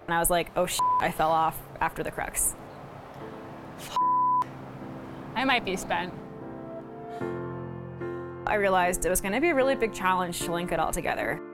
And I was like, oh shit, I fell off after the crux. I might be spent. I realized it was gonna be a really big challenge to link it all together.